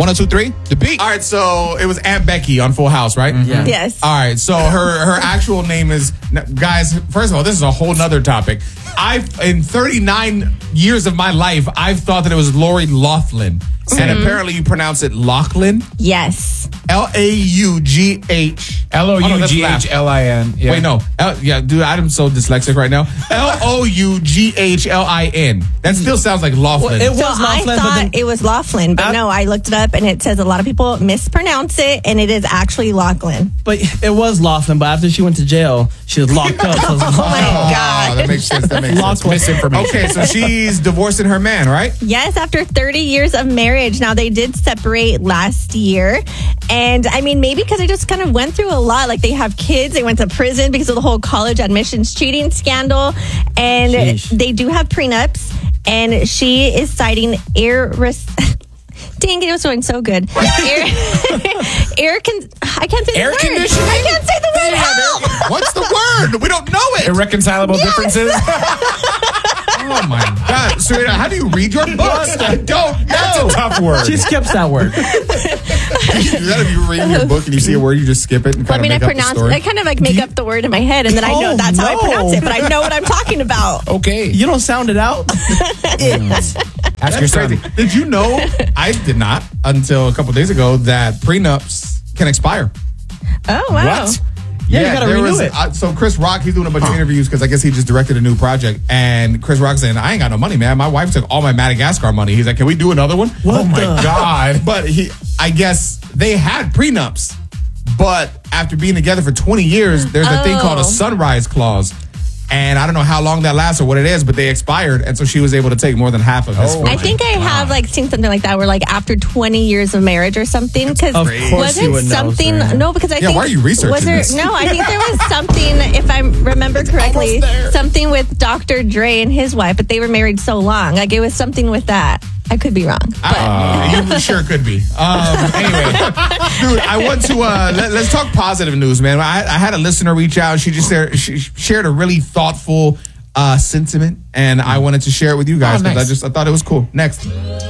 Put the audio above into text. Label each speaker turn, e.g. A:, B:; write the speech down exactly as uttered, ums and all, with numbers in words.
A: one oh two point three, The Beat. All right, so it was Aunt Becky on Full House, right?
B: Mm-hmm. Yeah.
C: Yes.
A: All right, so her her actual name is, guys, first of all, this is a whole nother topic. I've, in thirty-nine years of my life, I've thought that it was Lori Loughlin. Mm-hmm. And apparently you pronounce it Loughlin.
C: Yes.
A: L A U G H.
B: L O U G H L I N.
A: Yeah. Wait, no. L- yeah, dude, I'm so dyslexic right now. L O U G H L I N. That still sounds like Laughlin.
D: Well, it
C: So
D: was
C: I
D: Laughlin,
C: thought
D: but then,
C: it was Laughlin, but
D: Uh,
C: no, I looked it up and it says a lot of people mispronounce it, and it is actually Lachlan.
D: but it was Laughlin. But after she went to jail, she was locked up. So it was
C: Oh my
A: Oh,
C: God.
A: that makes sense. That makes sense.
B: Misinformation.
A: Okay, so she's divorcing her man, right?
C: Yes, after thirty years of marriage. Now, they did separate last year. And I mean, maybe because they just kind of went through a lot. Like, they have kids. They went to prison because of the whole college admissions cheating scandal. And
D: Sheesh.
C: they do have prenups. And she is citing irres... Dang it, it was going so good. Air, air con- I can't say the
B: Air
C: word.
B: conditioning?
C: I can't say the word. Help!
A: What's the word? We don't know it.
B: Irreconcilable
C: Yes.
B: differences.
A: Oh my God, Serena, how do you read your books? I don't know.
B: Tough word.
D: she skips that word.
A: Is that if you're reading your book and you see a word, you just skip it and
C: Well, I
A: kind
C: mean, I
A: of make up the
C: pronounce.
A: story?
C: I kind of like make up the word in my head, and then I know
D: Oh,
C: that's how I
D: no.
C: pronounce it. But I know what I'm talking about.
B: Okay.
D: You don't sound it out.
B: Ask
A: That's
B: your son.
A: crazy. Did you know? I did not until a couple days ago that prenups can expire.
C: Oh wow!
B: What?
D: Yeah, you gotta
A: there
D: renew
A: was-
D: it.
A: uh, so Chris Rock, he's doing a bunch of interviews because I guess he just directed a new project. And Chris Rock saying, "I ain't got no money, man. My wife took all my Madagascar money." He's like, "Can we do another one?"
D: What
A: oh my
D: the-
A: God! But he, I guess they had prenups, but after being together for twenty years, there's a thing called a
C: Oh.
A: sunrise clause. And I don't know how long that lasts or what it is, but they expired, and so she was able to take more than half of his.
B: Oh.
A: fortune.
C: I think I have like seen something like that where like after twenty years of marriage or something. Because
D: Of course
C: wasn't
D: you would know,
C: something
D: Serena.
C: no? Because I
A: Yeah,
C: think
A: why are you researching
C: was there,
A: this?
C: No, I think there was something, if I remember correctly,
A: almost there.
C: something with Doctor Dre and his wife, but they were married so long. Like it was something with that. I could be wrong. But
A: Uh, you sure could be. Um, anyway, dude, I want to uh, let, let's talk positive news, man. I, I had a listener reach out. She just shared, she shared a really thoughtful uh, sentiment, and I wanted to share it with you guys
B: Oh,
A: because
B: nice.
A: I just I thought it was cool. Next.